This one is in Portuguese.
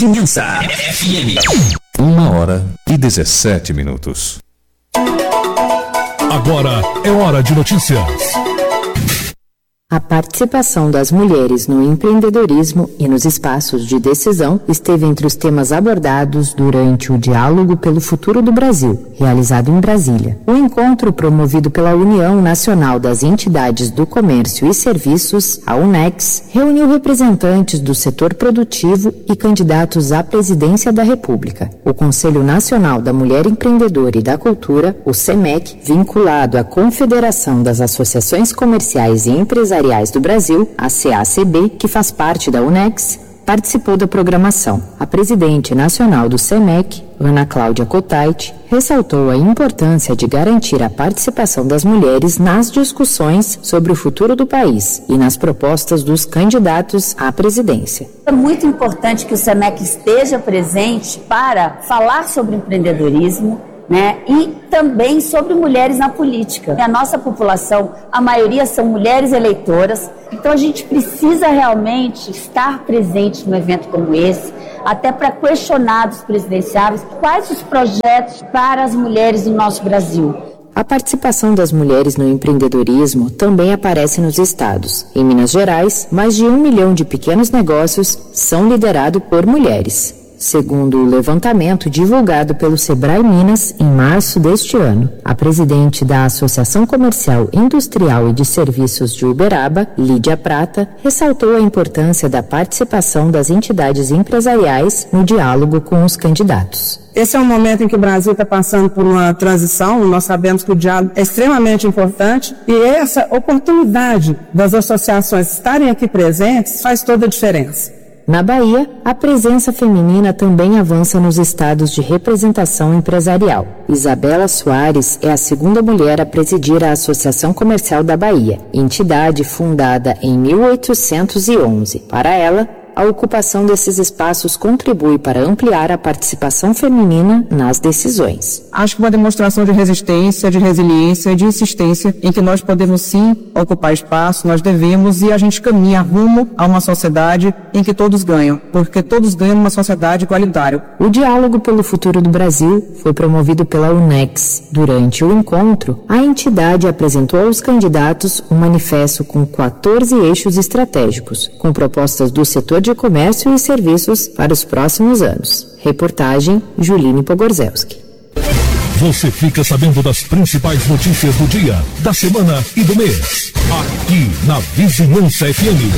Confiança FM. 1h17. Agora é hora de notícias. A participação das mulheres no empreendedorismo e nos espaços de decisão esteve entre os temas abordados durante o Diálogo pelo Futuro do Brasil, realizado em Brasília. O encontro, promovido pela União Nacional das Entidades do Comércio e Serviços, a UNEX, reuniu representantes do setor produtivo e candidatos à presidência da República. O Conselho Nacional da Mulher Empreendedora e da Cultura, o CEMEC, vinculado à Confederação das Associações Comerciais e Empresariais do Brasil, a CACB, que faz parte da UNEX, participou da programação. A presidente nacional do CEMEC, Ana Cláudia Cotait, ressaltou a importância de garantir a participação das mulheres nas discussões sobre o futuro do país e nas propostas dos candidatos à presidência. É muito importante que o CEMEC esteja presente para falar sobre empreendedorismo, e também sobre mulheres na política. A nossa população, a maioria são mulheres eleitoras, então a gente precisa realmente estar presente num evento como esse, até para questionar dos presidenciáveis quais os projetos para as mulheres do nosso Brasil. A participação das mulheres no empreendedorismo também aparece nos estados. Em Minas Gerais, mais de 1 milhão de pequenos negócios são liderados por mulheres, segundo o levantamento divulgado pelo Sebrae Minas em março deste ano. A presidente da Associação Comercial, Industrial e de Serviços de Uberaba, Lídia Prata, ressaltou a importância da participação das entidades empresariais no diálogo com os candidatos. Esse é um momento em que o Brasil está passando por uma transição, nós sabemos que o diálogo é extremamente importante e essa oportunidade das associações estarem aqui presentes faz toda a diferença. Na Bahia, a presença feminina também avança nos estados de representação empresarial. Isabela Soares é a segunda mulher a presidir a Associação Comercial da Bahia, entidade fundada em 1811. Para ela, a ocupação desses espaços contribui para ampliar a participação feminina nas decisões. Acho que uma demonstração de resistência, de resiliência, de insistência em que nós podemos sim ocupar espaço, nós devemos e a gente caminha rumo a uma sociedade em que todos ganham, porque todos ganham numa sociedade igualitária. O Diálogo pelo Futuro do Brasil foi promovido pela UNEX. Durante o encontro, a entidade apresentou aos candidatos um manifesto com 14 eixos estratégicos, com propostas do setor de comércio e serviços para os próximos anos. Reportagem Juline Pogorzelski. Você fica sabendo das principais notícias do dia, da semana e do mês. Aqui na Vizinhança FM.